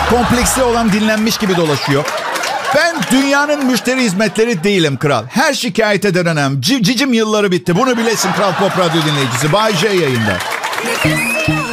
kompleksi olan dinlenmiş gibi dolaşıyor. Ben dünyanın müşteri hizmetleri değilim kral. Her şikayete dönem. Cicim yılları bitti. Bunu bilesin Kral Pop Radyo dinleyicisi. Bay J yayında. Nefes